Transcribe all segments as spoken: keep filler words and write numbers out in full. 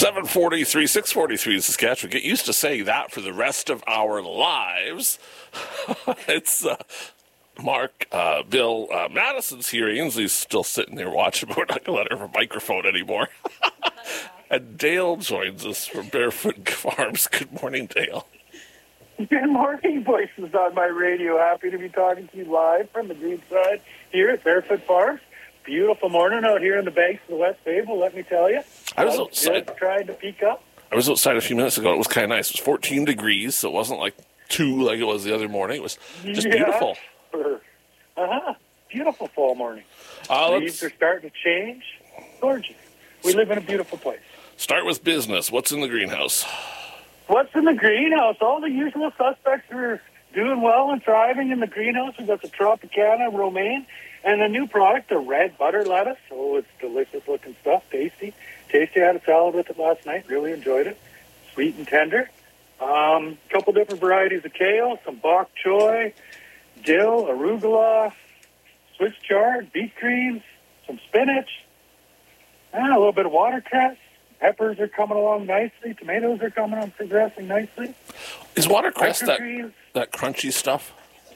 seven forty-three, six forty-three in Saskatchewan. Get used to saying that for the rest of our lives. It's uh, Mark, uh, Bill, uh, Madison's here. Ainsley's still sitting there watching, but we're not going to let her have a microphone anymore. And Dale joins us from Barefoot Farms. Good morning, Dale. Good morning, voices on my radio. Happy to be talking to you live from the green side here at Barefoot Farms. Beautiful morning out here in the banks of the West Fable, let me tell you. I was outside. Just trying to peek up. I was outside a few minutes ago. It was kind of nice. It was fourteen degrees, so it wasn't like two like it was the other morning. It was just yeah. beautiful. Uh-huh. Beautiful fall morning. Uh, Leaves are starting to change. Gorgeous. We live in a beautiful place. Start with business. What's in the greenhouse? What's in the greenhouse? All the usual suspects are doing well and thriving in the greenhouse. We've got the Tropicana romaine and a new product, the red butter lettuce. Oh, it's delicious looking stuff. Tasty. Tasty. I had a salad with it last night. Really enjoyed it. Sweet and tender. A um, couple different varieties of kale, some bok choy, dill, arugula, Swiss chard, beet greens, some spinach, and a little bit of watercress. Peppers are coming along nicely. Tomatoes are coming on, progressing nicely. Is watercress that, that crunchy stuff?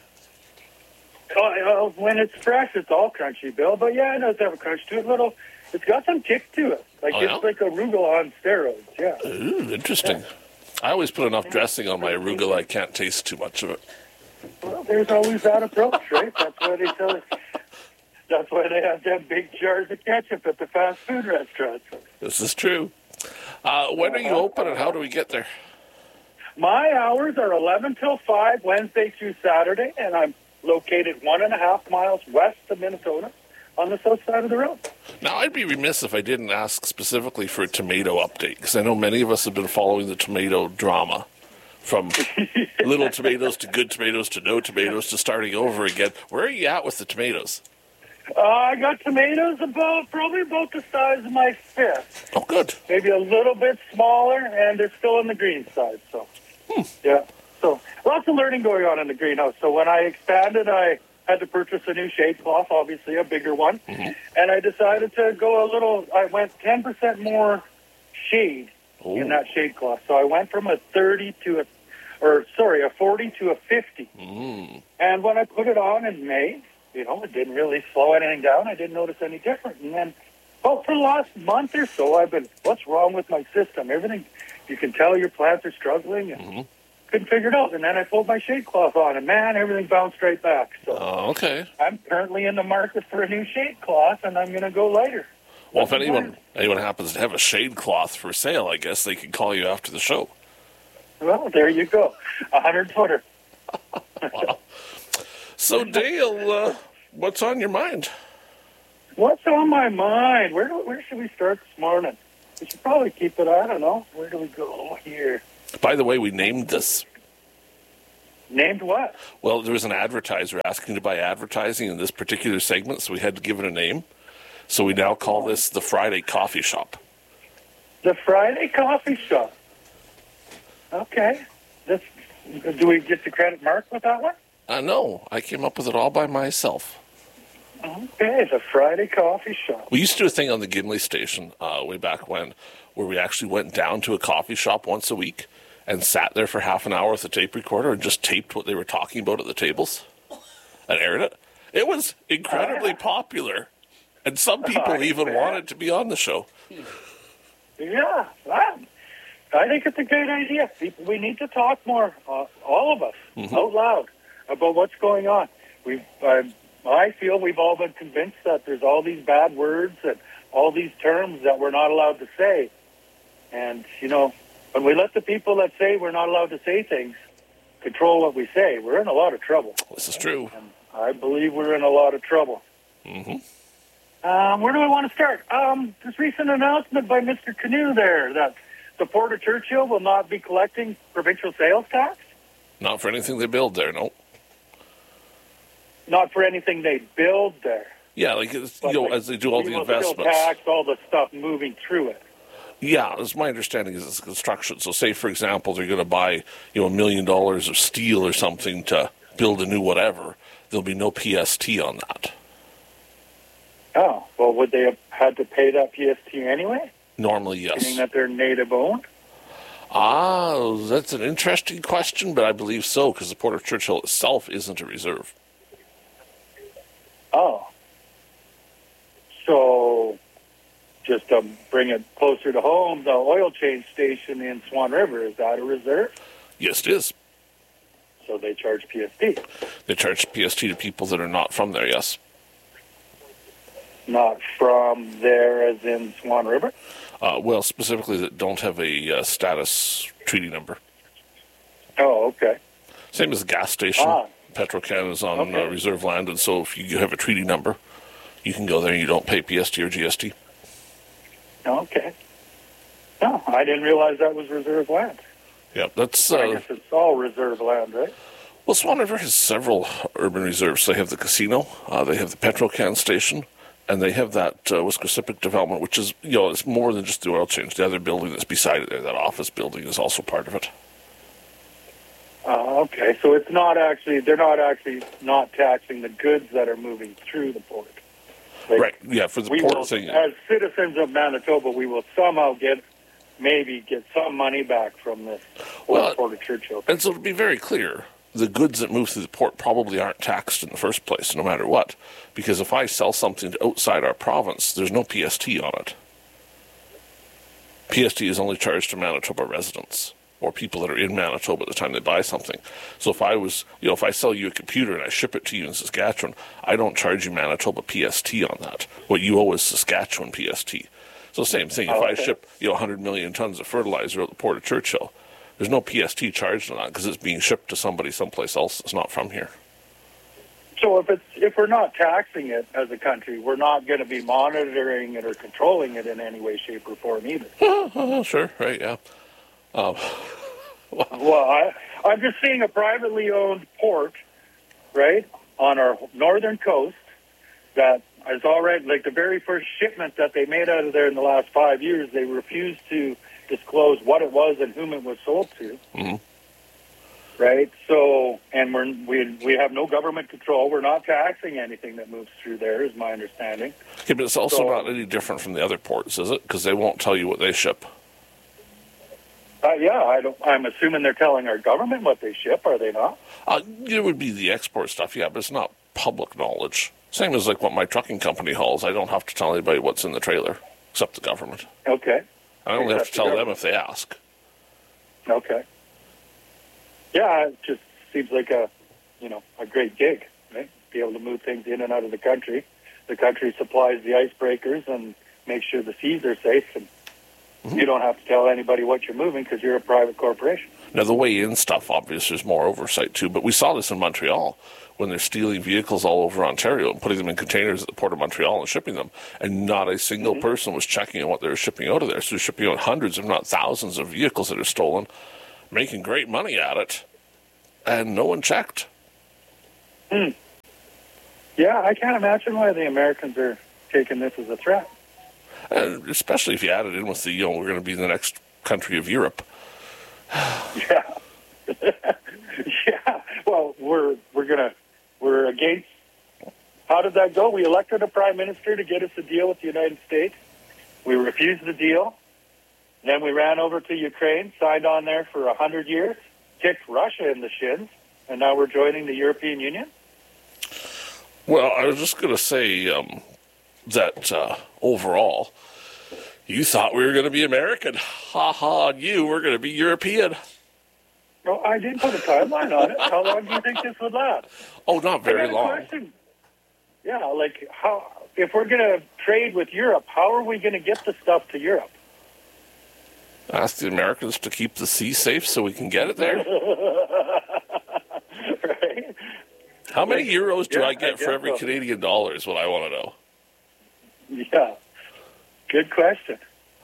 Oh, uh, when it's fresh, it's all crunchy, Bill. But yeah, it does have a crunch to it. Little, it's got some kick to it. Like oh, it's yeah? like arugula on steroids. Yeah. Ooh, interesting. Yeah. I always put enough dressing on my arugula. I can't taste too much of it. Well, there's always that approach, right? That's why they tell us. That's why they have them big jars of ketchup at the fast food restaurants. This is true. Uh, when are you open and how do we get there? My hours are eleven till five, Wednesday through Saturday, and I'm located one and a half miles west of Minnesota on the south side of the road. Now, I'd be remiss if I didn't ask specifically for a tomato update, because I know many of us have been following the tomato drama. From little tomatoes to good tomatoes to no tomatoes to starting over again. Where are you at with the tomatoes? Uh, I got tomatoes about probably about the size of my fist. Oh, good. Maybe a little bit smaller, and they're still on the green side. So, hmm. yeah. So lots of learning going on in the greenhouse. So when I expanded, I had to purchase a new shade cloth, obviously a bigger one, mm-hmm. and I decided to go a little. I went ten percent more shade Ooh. in that shade cloth. So I went from a thirty to a, or sorry, a forty to a fifty. Mm. And when I put it on in May, you know, it didn't really slow anything down. I didn't notice any different. And then, well, for the last month or so, I've been, what's wrong with my system? Everything, you can tell your plants are struggling and mm-hmm. couldn't figure it out. And then I pulled my shade cloth on, and man, everything bounced right back. So oh, okay. I'm currently in the market for a new shade cloth, and I'm going to go lighter. Well, if anyone anyone happens to have a shade cloth for sale, I guess they can call you after the show. Well, there you go. A hundred footer. Wow. So, Dale, uh, what's on your mind? What's on my mind? Where do, where should we start this morning? We should probably keep it, I don't know. Where do we go here? By the way, we named this. Named what? Well, there was an advertiser asking to buy advertising in this particular segment, so we had to give it a name. So we now call this the Friday Coffee Shop. The Friday Coffee Shop. Okay. This, do we get to credit Mark with that one? Uh, no, I came up with it all by myself. Okay, the Friday Coffee Shop. We used to do a thing on the Gimli station uh, way back when, where we actually went down to a coffee shop once a week and sat there for half an hour with a tape recorder and just taped what they were talking about at the tables and aired it. It was incredibly uh, popular, and some people uh, even wanted to be on the show. Yeah, wow. I think it's a great idea. People, we need to talk more, uh, all of us, mm-hmm. out loud, about what's going on. We've, uh, I feel we've all been convinced that there's all these bad words and all these terms that we're not allowed to say. And, you know, when we let the people that say we're not allowed to say things control what we say, we're in a lot of trouble. This is true. And I believe we're in a lot of trouble. Mm-hmm. Um, where do I want to start? Um, this recent announcement by Mister Canoe there that the Port of Churchill will not be collecting provincial sales tax? Not for anything they build there, no. Not for anything they build there. Yeah, like, you know, like, as they do all the investments. Tax, all the stuff moving through it. Yeah, as my understanding is it's construction. So say, for example, they're going to buy, you know, a million dollars of steel or something to build a new whatever. There'll be no P S T on that. Oh, well, would they have had to pay that P S T anyway? Normally, yes. Meaning that they're native owned? Ah, that's an interesting question, but I believe so, because the Port of Churchill itself isn't a reserve. Oh. So, just to bring it closer to home, the oil change station in Swan River, is that a reserve? Yes, it is. So they charge P S T? They charge P S T to people that are not from there, yes. Not from there as in Swan River? Uh, well, specifically that don't have a uh, status treaty number. Oh, okay. Same as the gas station. Ah. Petrocan is on Okay. uh, reserve land, and so if you have a treaty number, you can go there and you don't pay P S T or G S T. Okay. No, I didn't realize that was reserve land. Yeah, that's... I Uh, guess it's all reserve land, right? well, Swan River has several urban reserves. They have the casino, uh, they have the Petrocan station, and they have that uh, Wiscasippic development, which is, you know, it's more than just the oil change. The other building that's beside it there, that office building, is also part of it. Uh, okay, so it's not actually, they're not actually not taxing the goods that are moving through the port. Like, Right, yeah, for the we port will, thing. as citizens of Manitoba, we will somehow get, maybe get some money back from this Well, Port of Churchill. And so to be very clear, the goods that move through the port probably aren't taxed in the first place, no matter what. Because if I sell something to outside our province, there's no P S T on it. P S T is only charged to Manitoba residents or people that are in Manitoba at the time they buy something. So if I was, you know, if I sell you a computer and I ship it to you in Saskatchewan, I don't charge you Manitoba P S T on that. What you owe is Saskatchewan P S T. So same thing, if Oh, I okay. ship, you know, one hundred million tons of fertilizer out the Port of Churchill, there's no P S T charged on that because it's being shipped to somebody someplace else that's not from here. So if it's if we're not taxing it as a country, we're not going to be monitoring it or controlling it in any way, shape, or form either. Oh, sure, right, yeah. Um, Well, I, I'm just seeing a privately owned port, right, on our northern coast that is already, like the very first shipment that they made out of there in the last five years, they refused to disclose what it was and whom it was sold to. Mm-hmm. Right? So, and we're, we we have no government control. We're not taxing anything that moves through there, is my understanding. Yeah, but it's also So- not any different from the other ports, is it? Because they won't tell you what they ship. Uh, yeah, I don't, I'm assuming they're telling our government what they ship, are they not? Uh, it would be the export stuff, yeah, but it's not public knowledge. Same as like what my trucking company hauls. I don't have to tell anybody what's in the trailer, except the government. Okay. I only have to Except the tell them government. if they ask. Okay. Yeah, it just seems like a, you know, a great gig, right? Be able to move things in and out of the country. The country supplies the icebreakers and makes sure the seas are safe, and Mm-hmm. you don't have to tell anybody what you're moving because you're a private corporation. Now, the way in stuff, obviously, there's more oversight too, but we saw this in Montreal when they're stealing vehicles all over Ontario and putting them in containers at the Port of Montreal and shipping them, and not a single Mm-hmm. person was checking on what they were shipping out of there. So they're shipping out hundreds, if not thousands, of vehicles that are stolen, making great money at it, and no one checked. Yeah, I can't imagine why the Americans are taking this as a threat. And especially if you add it in with the, you know, we're going to be the next country of Europe. Yeah. Yeah. Well, we're we're gonna we're against. How did that go? We elected a prime minister to get us a deal with the United States. We refused the deal. Then we ran over to Ukraine, signed on there for a hundred years, kicked Russia in the shins, and now we're joining the European Union. Well, I was just going to say um, that uh, overall, you thought we were going to be American. Ha ha, you were going to be European. No, I didn't put a timeline on it. How long do you think this would last? Oh, not I very got a long. question. Yeah, like how if we're going to trade with Europe, how are we going to get the stuff to Europe? Ask the Americans to keep the sea safe so we can get it there. Right? How many euros do Yeah, I get I for guess every so. Canadian dollar is what I want to know. Yeah. Good question.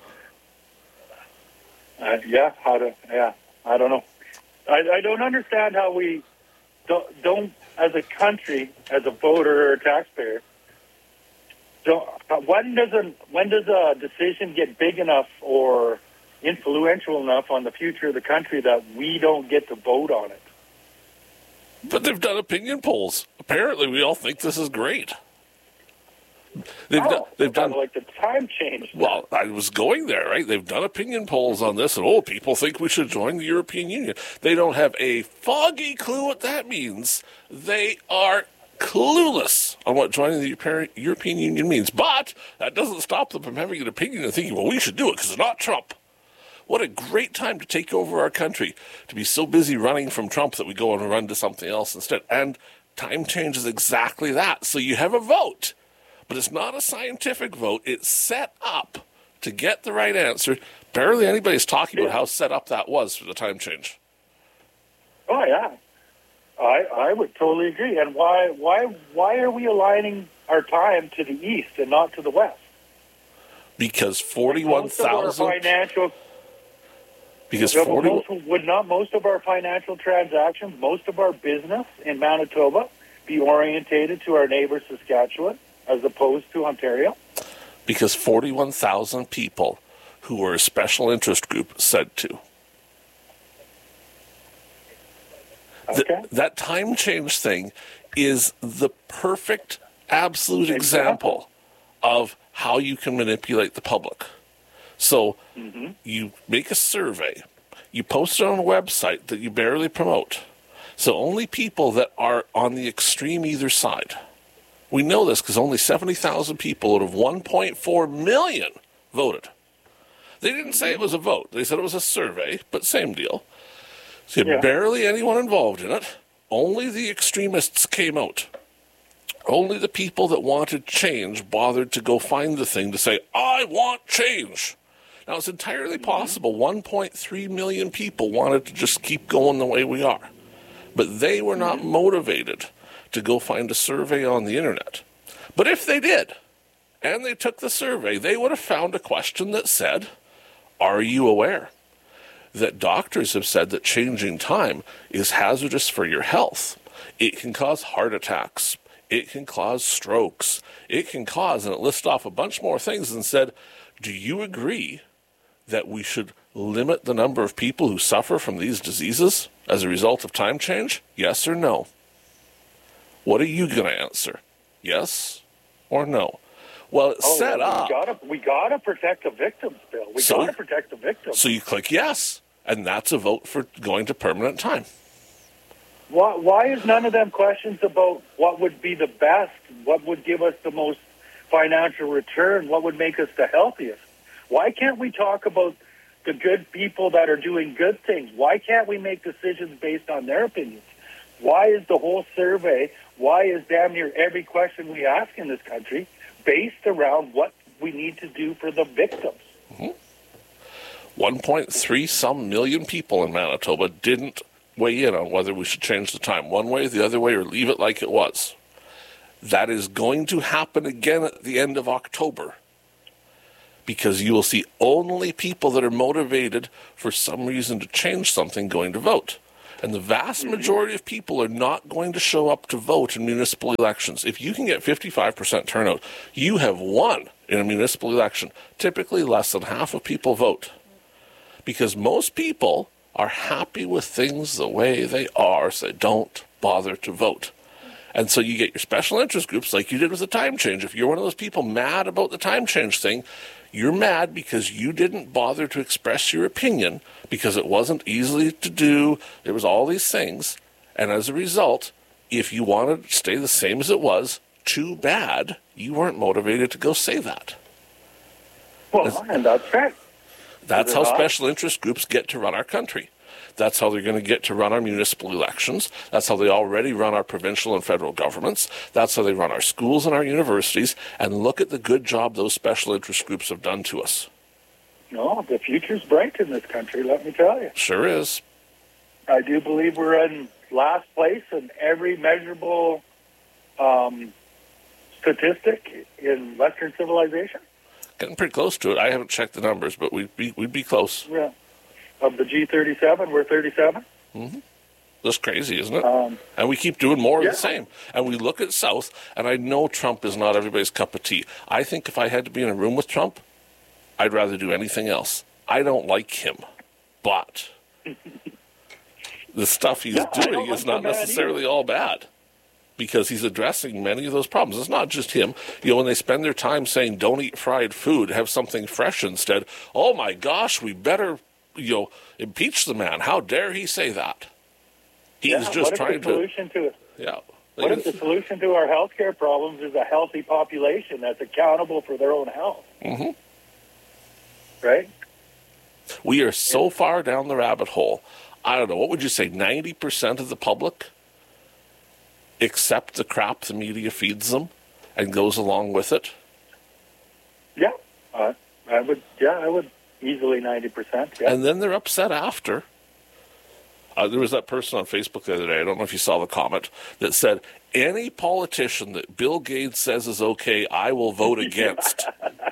Uh, yeah, how to, yeah, I don't know. I, I don't understand how we don't, don't, as a country, as a voter or a taxpayer, don't, uh, when does a, when does a decision get big enough or influential enough on the future of the country that we don't get to vote on it? But they've done opinion polls. Apparently, we all think this is great. They've Oh, done. They've kind done. of like the time change. Well, I was going there, right? They've done opinion polls on this, and oh, people think we should join the European Union. They don't have a foggy clue what that means. They are clueless on what joining the Europe- European Union means. But that doesn't stop them from having an opinion and thinking, well, we should do it because it's not Trump. What a great time to take over our country, to be so busy running from Trump that we go and run to something else instead. And time change is exactly that. So you have a vote. But it's not a scientific vote. It's set up to get the right answer. Barely anybody's talking about how set up that was for the time change. Oh yeah, I I would totally agree. And why why why are we aligning our time to the east and not to the west? Because forty-one thousand financial. Because Yeah, forty most, would not most of our financial transactions, most of our business in Manitoba, be orientated to our neighbor Saskatchewan as opposed to Ontario? because forty-one thousand people who were a special interest group said to. Okay. Th- that time change thing is the perfect, absolute example, Example. of how you can manipulate the public. So Mm-hmm. you make a survey, you post it on a website that you barely promote. So only people that are on the extreme either side. We know this because only seventy thousand people out of one point four million voted. They didn't say it was a vote. They said it was a survey, but same deal. So you had Yeah. barely anyone involved in it. Only the extremists came out. Only the people that wanted change bothered to go find the thing to say, I want change. Now, it's entirely possible one point three million people wanted to just keep going the way we are. But they were not motivated to go find a survey on the internet. But if they did, and they took the survey, they would have found a question that said, are you aware that doctors have said that changing time is hazardous for your health? It can cause heart attacks. It can cause strokes. It can cause, and it lists off a bunch more things and said, do you agree that we should limit the number of people who suffer from these diseases as a result of time change? Yes or no? What are you going to answer? Yes or no? Well, it's Oh, set well, up. We gotta, we gotta protect the victims, Bill. We So- gotta protect the victims. So you click yes, and that's a vote for going to permanent time. Why, why is none of them questions about what would be the best, what would give us the most financial return, what would make us the healthiest? Why can't we talk about the good people that are doing good things? Why can't we make decisions based on their opinions? Why is the whole survey, why is damn near every question we ask in this country based around what we need to do for the victims? one point three some million people in Manitoba didn't weigh in on whether we should change the time one way, the other way, or leave it like it was. That is going to happen again at the end of October, because you will see only people that are motivated for some reason to change something going to vote. And the vast majority of people are not going to show up to vote in municipal elections. If you can get fifty-five percent turnout, you have won in a municipal election. Typically, less than half of people vote, because most people are happy with things the way they are, so they don't bother to vote. And so you get your special interest groups like you did with the time change. If you're one of those people mad about the time change thing, you're mad because you didn't bother to express your opinion, because it wasn't easy to do. There was all these things. And as a result, if you wanted to stay the same as it was, too bad you weren't motivated to go say that. Well, and that's fair. That's Is it how not? special interest groups get to run our country. That's how they're going to get to run our municipal elections. That's how they already run our provincial and federal governments. That's how they run our schools and our universities. And look at the good job those special interest groups have done to us. No, the future's bright in this country, let me tell you. Sure is. I do believe we're in last place in every measurable um, statistic in Western civilization. Getting pretty close to it. I haven't checked the numbers, but we'd be, we'd be close. Yeah. Of the G thirty-seven, we're thirty-seven. That's crazy, isn't it? Um, And we keep doing more of yeah. the same. And we look at South, and I know Trump is not everybody's cup of tea. I think if I had to be in a room with Trump, I'd rather do anything else. I don't like him. But the stuff he's Yeah, I don't doing like is the not man necessarily all bad. because he's addressing many of those problems. It's not just him. You know, when they spend their time saying, don't eat fried food, have something fresh instead, oh my gosh, we better, you know, impeach the man. How dare he say that? He's yeah, just what if trying the solution to, to yeah. What if the solution to our healthcare problems is a healthy population that's accountable for their own health? Mm-hmm. Right? We are so far down the rabbit hole. I don't know, what would you say, ninety percent of the public accept the crap the media feeds them and goes along with it? Yeah, uh, I would. Yeah, I would easily ninety percent. Yeah. And then they're upset after. Uh, there was that person on Facebook the other day, I don't know if you saw the comment, that said, any politician that Bill Gates says is okay, I will vote against.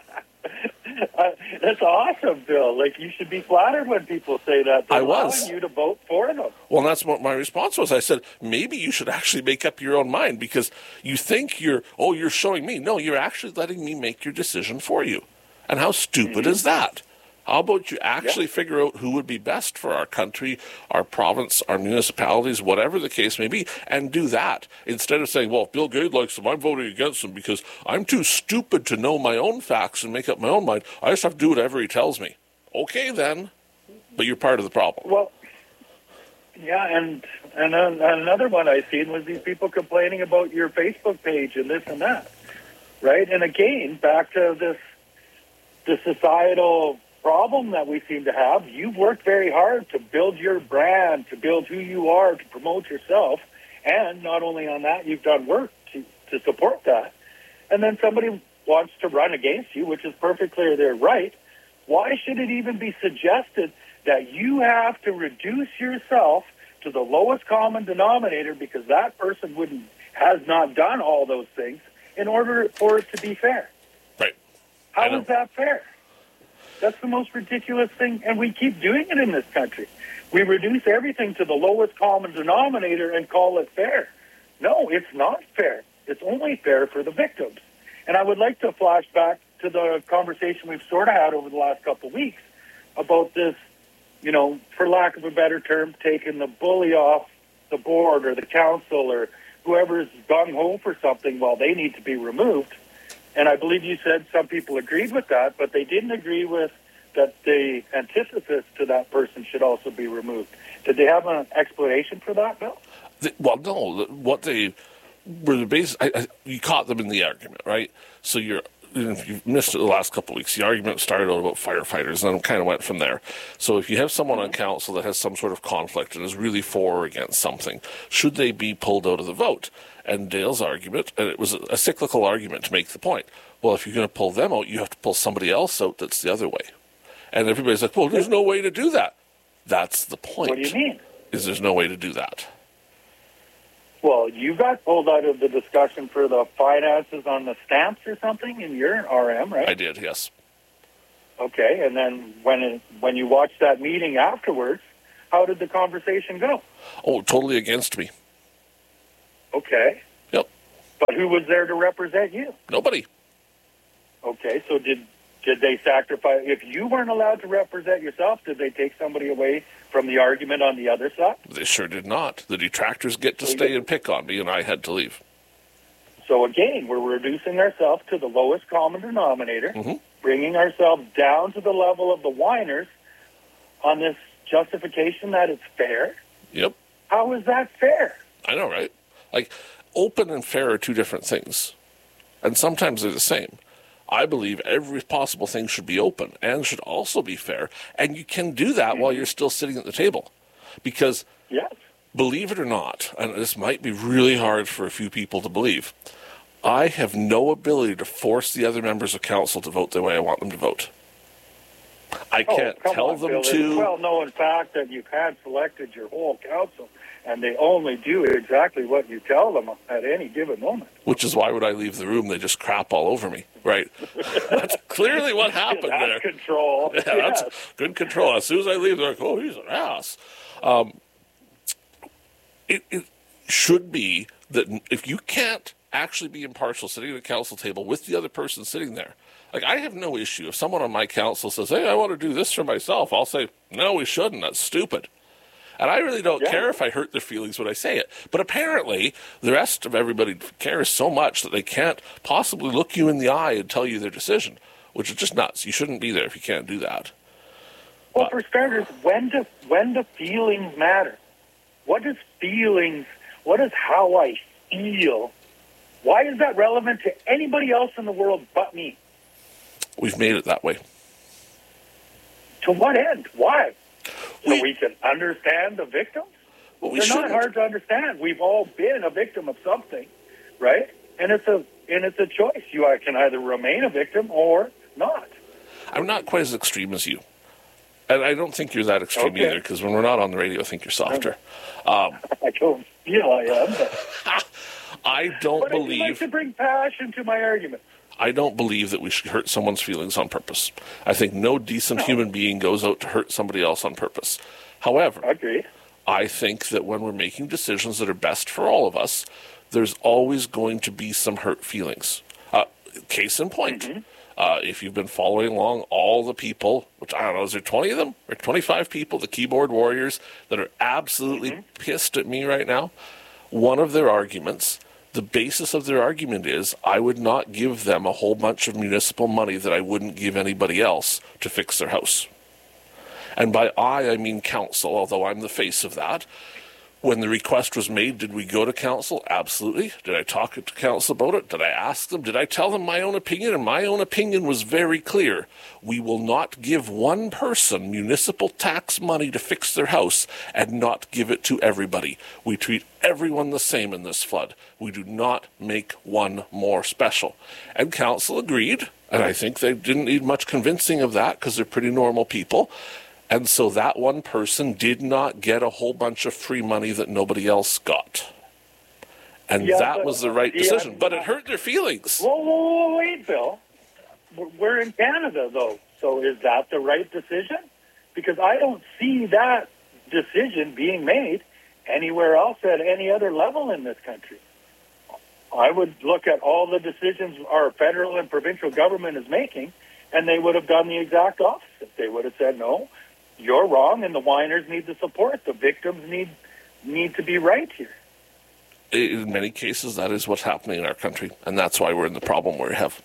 Uh, that's awesome, Bill. Like, you should be flattered when people say that. They're I was. allowing you to vote for them. Well, that's what my response was. I said, maybe you should actually make up your own mind, because you think you're, oh, you're showing me. No, you're actually letting me make your decision for you. And how stupid Mm-hmm. is that? How about you actually Yeah. figure out who would be best for our country, our province, our municipalities, whatever the case may be, and do that. Instead of saying, well, if Bill Gates likes them, I'm voting against him because I'm too stupid to know my own facts and make up my own mind. I just have to do whatever he tells me. Okay, then. But you're part of the problem. Well, yeah, and and uh, another one I seen was these people complaining about your Facebook page and this and that, right? And again, back to this, the societal problem that we seem to have. You've worked very hard to build your brand, to build who you are, to promote yourself, and not only on that, you've done work to, to support that. And then somebody wants to run against you, which is perfectly their right. Why should it even be suggested that you have to reduce yourself to the lowest common denominator because that person wouldn't has not done all those things in order for it to be fair? Right. How is that fair? That's the most ridiculous thing, and we keep doing it in this country. We reduce everything to the lowest common denominator and call it fair. No, it's not fair. It's only fair for the victims. And I would like to flash back to the conversation we've sort of had over the last couple of weeks about this, you know, for lack of a better term, taking the bully off the board or the council or whoever's gung-ho for something, well, they need to be removed. And I believe you said some people agreed with that, but they didn't agree with that the antithesis to that person should also be removed. Did they have an explanation for that, Bill? The, well, no. What they were the base. I, I, you caught them in the argument, right? So you're. If you've missed it the last couple of weeks, the argument started out about firefighters and then kind of went from there. So if you have someone on council that has some sort of conflict and is really for or against something, should they be pulled out of the vote? And Dale's argument, and it was a cyclical argument to make the point, well, if you're going to pull them out, you have to pull somebody else out that's the other way. And everybody's like, well, there's no way to do that. That's the point. What do you mean? Is there's no way to do that. Well, you got pulled out of the discussion for the finances on the stamps or something in your R M, right? I did, yes. Okay, and then when it, when you watched that meeting afterwards, how did the conversation go? Oh, totally against me. Okay. Yep. But who was there to represent you? Nobody. Okay, so did did they sacrifice? If you weren't allowed to represent yourself, did they take somebody away from the argument on the other side? They sure did not. The detractors get to stay and pick on me, and I had to leave. So again, we're reducing ourselves to the lowest common denominator, Mm-hmm. bringing ourselves down to the level of the whiners on this justification that it's fair. Yep. How is that fair? I know, right? Like, open and fair are two different things. And sometimes they're the same. I believe every possible thing should be open and should also be fair. And you can do that while you're still sitting at the table. Because, Yes. believe it or not, and this might be really hard for a few people to believe, I have no ability to force the other members of council to vote the way I want them to vote. I can't oh, come tell on, them Bill. to. It's a well-known fact that you've had selected your whole council, and they only do exactly what you tell them at any given moment. Which is why when I leave the room, they just crap all over me, right? That's clearly what happened That's there. control. Yeah, Yes. that's good control. As soon as I leave, they're like, oh, he's an ass. Um, it, it should be that if you can't actually be impartial sitting at a council table with the other person sitting there, like, I have no issue. If someone on my council says, hey, I want to do this for myself, I'll say, no, we shouldn't. That's stupid. And I really don't Yeah. care if I hurt their feelings when I say it. But apparently, the rest of everybody cares so much that they can't possibly look you in the eye and tell you their decision, which is just nuts. You shouldn't be there if you can't do that. Well, for starters, when do when do feelings matter? What does feelings? What is how I feel? Why is that relevant to anybody else in the world but me? We've made it that way. To what end? Why? So We- we can understand the victims? Well, we They're not shouldn't. hard to understand. We've all been a victim of something, right? And it's a and it's a choice. You can either remain a victim or not. I'm not quite as extreme as you. And I don't think you're that extreme Okay. either, because when we're not on the radio, I think you're softer. Um, I don't feel I am, but, I don't but I do like believe to bring passion to my argument. I don't believe that we should hurt someone's feelings on purpose. I think no decent No. human being goes out to hurt somebody else on purpose. However, I agree. I think that when we're making decisions that are best for all of us, there's always going to be some hurt feelings. Uh, case in point, Mm-hmm. uh, if you've been following along, all the people, which I don't know, is there twenty of them or twenty-five people, the keyboard warriors, that are absolutely Mm-hmm. pissed at me right now, one of their arguments, the basis of their argument is I would not give them a whole bunch of municipal money that I wouldn't give anybody else to fix their house. And by I, I mean council, although I'm the face of that. When the request was made, did we go to council? Absolutely. Did I talk to council about it? Did I ask them? Did I tell them my own opinion? And my own opinion was very clear. We will not give one person municipal tax money to fix their house and not give it to everybody. We treat everyone the same in this flood. We do not make one more special. And council agreed, and I think they didn't need much convincing of that because they're pretty normal people. And so that one person did not get a whole bunch of free money that nobody else got. And Yeah, that but- was the right yeah, decision. But it hurt their feelings. Whoa, whoa, whoa, wait, Bill. We're- We're in Canada, though. So is that the right decision? Because I don't see that decision being made anywhere else at any other level in this country. I would look at all the decisions our federal and provincial government is making, and they would have done the exact opposite. They would have said, no, you're wrong, and the whiners need the support. The victims need need to be right here. In many cases, that is what's happening in our country. And that's why we're in the problem we have.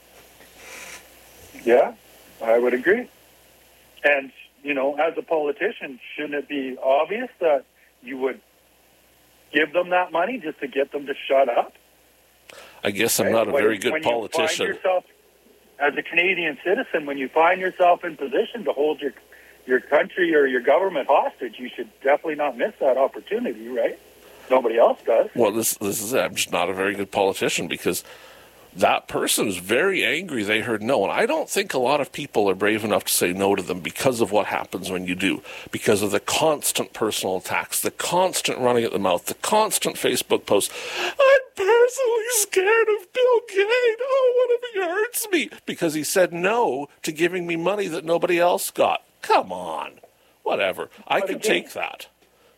Yeah, I would agree. And, you know, as a politician, shouldn't it be obvious that you would give them that money just to get them to shut up? I guess I'm Right? not a When- very good when you politician. find yourself, as a Canadian citizen, when you find yourself in position to hold your your country or your government hostage, you should definitely not miss that opportunity, right? Nobody else does. Well, this this is it. I'm just not a very good politician because that person is very angry they heard no. And I don't think a lot of people are brave enough to say no to them because of what happens when you do, because of the constant personal attacks, the constant running at the mouth, the constant Facebook posts. I'm personally scared of Bill Gates. Oh, what if he hurts me? Because he said no to giving me money that nobody else got. Come on. Whatever. I But can again- take that.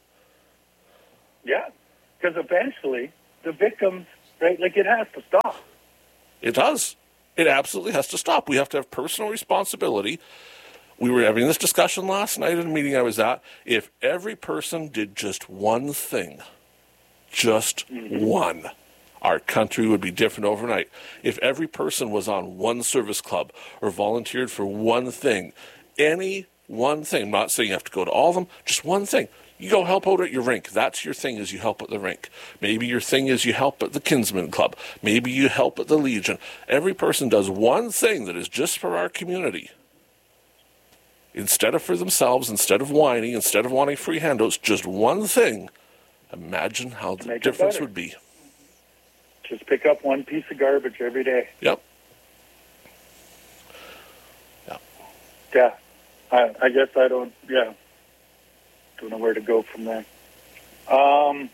Yeah, because eventually the victims, right, like it has to stop. It does. It absolutely has to stop. We have to have personal responsibility. We were having this discussion last night at a meeting I was at. If every person did just one thing, just Mm-hmm. one, our country would be different overnight. If every person was on one service club or volunteered for one thing, any one thing, I'm not saying you have to go to all of them, just one thing. You go help out at your rink. That's your thing, is you help at the rink. Maybe your thing is you help at the Kinsman Club. Maybe you help at the Legion. Every person does one thing that is just for our community. Instead of for themselves, instead of whining, instead of wanting free handouts, just one thing. Imagine how the Make it difference better. would be. Just pick up one piece of garbage every day. Yep. Yeah, I, I guess I don't, yeah, don't know where to go from there. Um,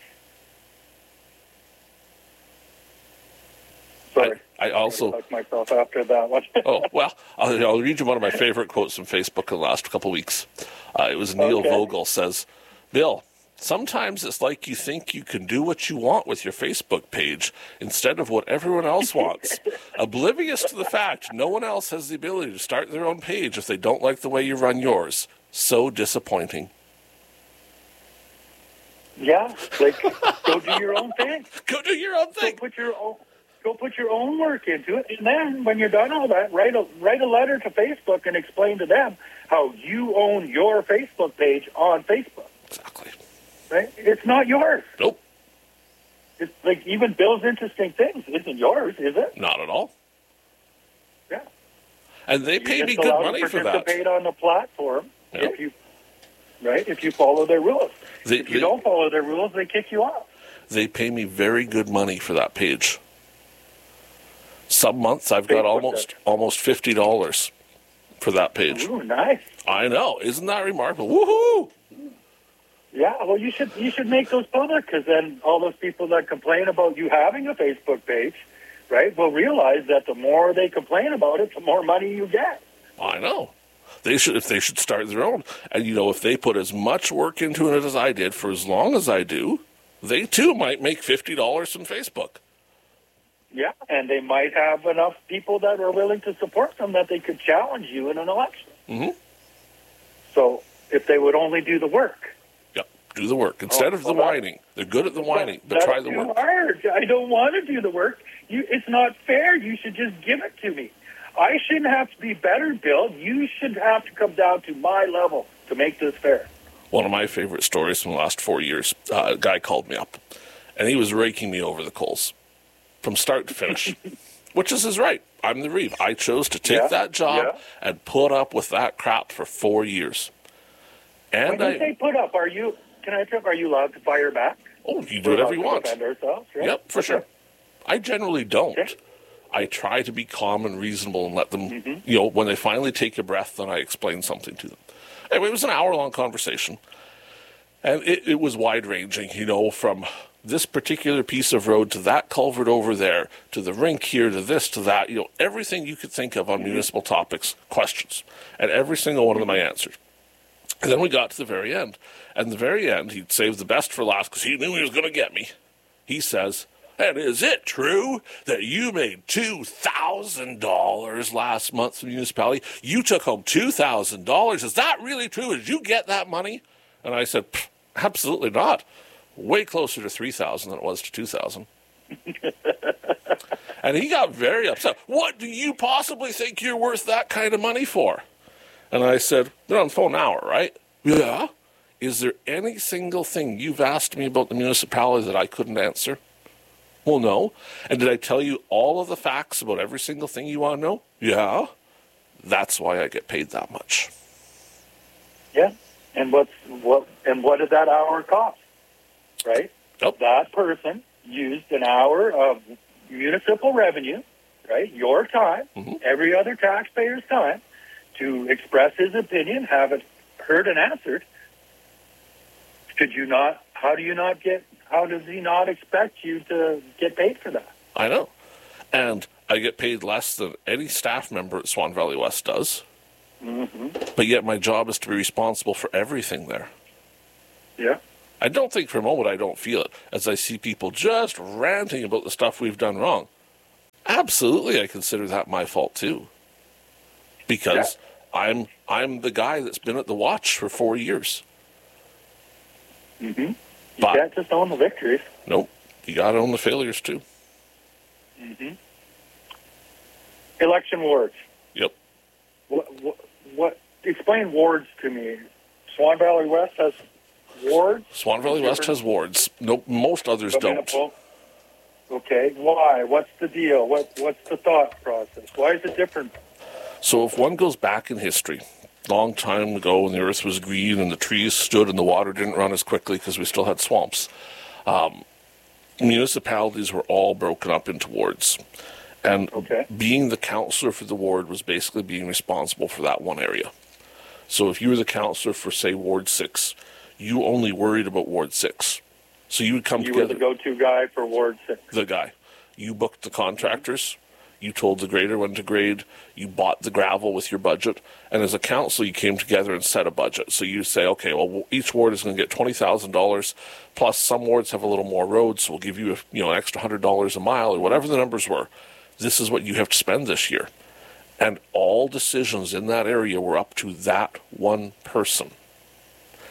sorry. I, I also... I myself after that one. oh, well, I'll, I'll read you one of my favorite quotes from Facebook in the last couple of weeks. Uh, it was Neil Okay. Vogel says, Bill, sometimes it's like you think you can do what you want with your Facebook page instead of what everyone else wants. Oblivious to the fact no one else has the ability to start their own page if they don't like the way you run yours. So disappointing. Yeah, like go do your own thing. Go do your own Go thing. put your own go put your own work into it, and then when you're done all that, write a write a letter to Facebook and explain to them how you own your Facebook page on Facebook. Exactly. Right? It's not yours. Nope. It's like even Bill's Interesting Things isn't yours, is it? Not at all. Yeah. And they pay You're me just good allowed money to for that. participate on the platform Yep. if you right if you follow their rules. They, if you they, don't follow their rules, they kick you off. they pay me very good money for that page. Some months I've got Facebook almost does. almost fifty dollars for that page. Ooh, nice. I know, isn't that remarkable? Woohoo! Yeah, well, you should you should make those public because then all those people that complain about you having a Facebook page, right, will realize that the more they complain about it, the more money you get. I know. They should if they should start their own. And you know, if they put as much work into it as I did for as long as I do, they too might make fifty dollars from Facebook. Yeah, and they might have enough people that are willing to support them that they could challenge you in an election. Mm-hmm. So if they would only do the work. Yep. Do the work. Instead Oh, of the well, that- whining. They're good at the whining, but That's try the too work. hard. I don't want to do the work. You, it's not fair. You should just give it to me. I shouldn't have to be better, Bill. You should have to come down to my level to make this fair. One of my favorite stories from the last four years, uh, a guy called me up, and he was raking me over the coals from start to finish, which is his right. I'm the Reeve. I chose to take Yeah, that job yeah. and put up with that crap for four years. And When you I, say put up, are you? Can I check? Are you allowed to fire back? oh, you do We're whatever allowed you to want. Defend ourselves, right? Yep, for Okay. sure. I generally don't. Okay. I try to be calm and reasonable and let them, Mm-hmm. you know, when they finally take a breath, then I explain something to them. Anyway, it was an hour-long conversation, and it, it was wide-ranging, you know, from this particular piece of road to that culvert over there, to the rink here, to this, to that, you know, everything you could think of on Mm-hmm. municipal topics, questions. And every single one of them I answered. And then we got to the very end. And the very end, he'd saved the best for last because he knew he was going to get me. He says, and is it true that you made two thousand dollars last month from the municipality? You took home two thousand dollars. Is that really true? Did you get that money? And I said, absolutely not. Way closer to three thousand dollars than it was to two thousand dollars. And he got very upset. What do you possibly think you're worth that kind of money for? And I said, they're on the phone now, right? Yeah. Is there any single thing you've asked me about the municipality that I couldn't answer? Well, no. And did I tell you all of the facts about every single thing you want to know? Yeah. That's why I get paid that much. Yeah. And what's what? And what did that hour cost? Right. Yep. That person used an hour of municipal revenue, right? Your time, Mm-hmm. every other taxpayer's time, to express his opinion, have it heard and answered. Could you not? How do you not get? How does he not expect you to get paid for that? I know. And I get paid less than any staff member at Swan Valley West does. Mm-hmm. But yet my job is to be responsible for everything there. Yeah. I don't think for a moment I don't feel it as I see people just ranting about the stuff we've done wrong. Absolutely, I consider that my fault too. Because I'm I'm the guy that's been at the watch for four years. Mm-hmm. You But- can't just own the victories. Nope, you got to own the failures too. Mm-hmm. Election wards. Yep. What, what, what? Explain wards to me. Swan Valley West has wards. Swan Valley West has wards. Nope, most others But don't. municipal- Okay, why? What's the deal? What What's the thought process? Why is it different? So if one goes back in history, long time ago when the earth was green and the trees stood and the water didn't run as quickly because we still had swamps, um, municipalities were all broken up into wards. And Okay. being the counselor for the ward was basically being responsible for that one area. So if you were the counselor for, say, Ward six, you only worried about Ward six. So you would come You were together. the go-to guy for Ward Six. The guy. You booked the contractors. You told the grader when to grade. You bought the gravel with your budget. And as a council, you came together and set a budget. So you say, okay, well, each ward is going to get twenty thousand dollars, plus some wards have a little more roads, so we'll give you, a, you know, an extra one hundred dollars a mile, or whatever the numbers were. This is what you have to spend this year. And all decisions in that area were up to that one person.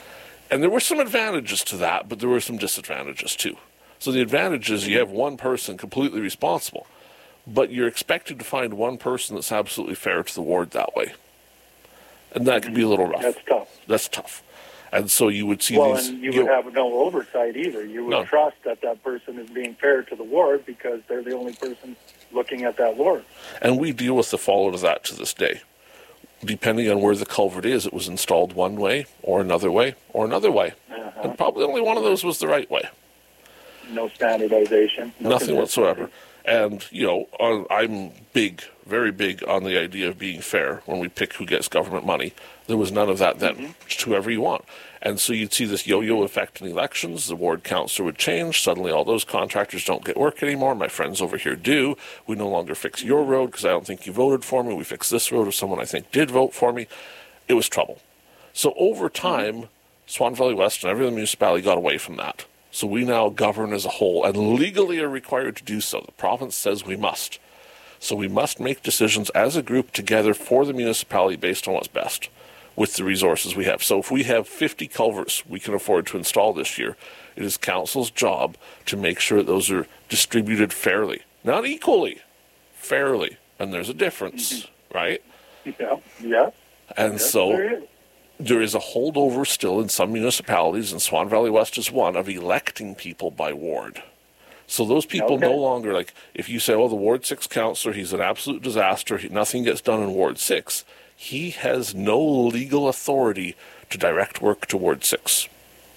And there were some advantages to that, but there were some disadvantages too. So the advantage is you have one person completely responsible, but you're expected to find one person that's absolutely fair to the ward that way. And that can be a little rough. That's tough. That's tough. And so you would see well, these... and you you would know, have no oversight either. You would No. trust that that person is being fair to the ward because they're the only person looking at that ward. And we deal with the fallout of that to this day. Depending on where the culvert is, it was installed one way, or another way, or another way. Uh-huh. And probably only one of those was the right way. No standardization. no Nothing whatsoever. And, you know, on, I'm big, very big on the idea of being fair when we pick who gets government money. There was none of that then. Mm-hmm. Just whoever you want. And so you'd see this yo-yo effect in elections. The ward councillor would change. Suddenly all those contractors don't get work anymore. My friends over here do. We no longer fix your road because I don't think you voted for me. We fix this road if someone I think did vote for me. It was trouble. So over time, mm-hmm. Swan Valley West and every other municipality got away from that. So we now govern as a whole and legally are required to do so. The province says we must. So we must make decisions as a group together for the municipality based on what's best with the resources we have. So if we have fifty culverts we can afford to install this year, it is council's job to make sure that those are distributed fairly. Not equally, fairly. And there's a difference, right? Yeah, yeah. And yes, so... there is. There is a holdover still in some municipalities, and Swan Valley West is one, of electing people by ward. So those people Okay. no longer, like, if you say, oh, the Ward six councillor, he's an absolute disaster, he, nothing gets done in Ward six, he has no legal authority to direct work to Ward six.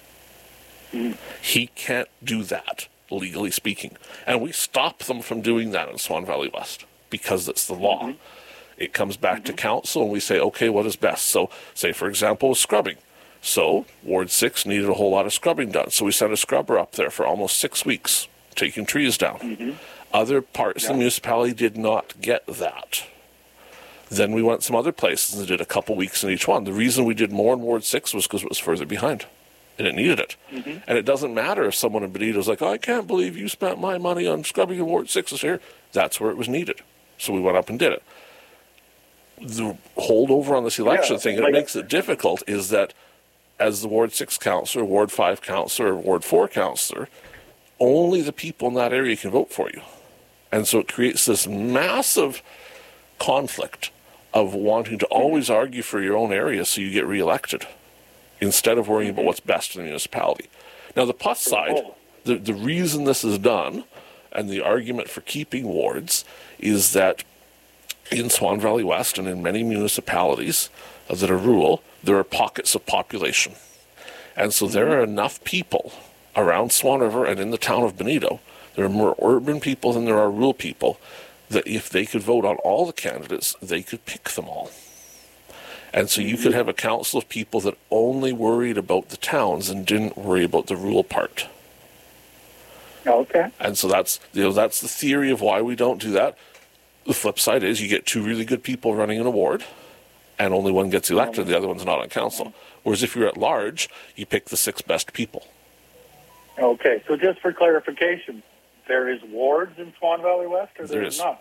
Mm. He can't do that, legally speaking. And we stop them from doing that in Swan Valley West, because it's the law. Mm-hmm. It comes back mm-hmm. to council and we say, okay, what is best? So, say, for example, scrubbing. So, Ward six needed a whole lot of scrubbing done. So we sent a scrubber up there for almost six weeks, taking trees down. Mm-hmm. Other parts yeah. of the municipality did not get that. Then we went some other places and did a couple weeks in each one. The reason we did more in Ward six was because it was further behind. And it needed it. Mm-hmm. And it doesn't matter if someone in Benito's like, oh, I can't believe you spent my money on scrubbing in Ward six this year. That's where it was needed. So we went up and did it. The holdover on this election yeah, thing, and like, it makes it difficult, is that as the Ward six councillor, Ward five councillor, Ward four councillor, only the people in that area can vote for you. And so it creates this massive conflict of wanting to always argue for your own area so you get reelected instead of worrying about what's best in the municipality. Now, the plus side, the, the reason this is done, and the argument for keeping wards, is that in Swan Valley West and in many municipalities that are rural, there are pockets of population. And so there are enough people around Swan River and in the town of Benito, there are more urban people than there are rural people, that if they could vote on all the candidates, they could pick them all. And so you could have a council of people that only worried about the towns and didn't worry about the rural part. Okay. And so that's, you know, that's the theory of why we don't do that. The flip side is you get two really good people running in a ward, and only one gets elected, the other one's not on council. Whereas if you're at large, you pick the six best people. Okay, so just for clarification, there is wards in Swan Valley West, or there there is is not?